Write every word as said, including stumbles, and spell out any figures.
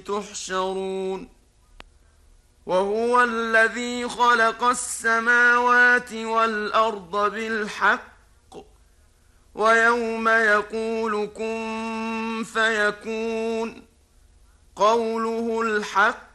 تحشرون وهو الذي خلق السماوات والأرض بالحق ويوم يقول كن فيكون قوله الحق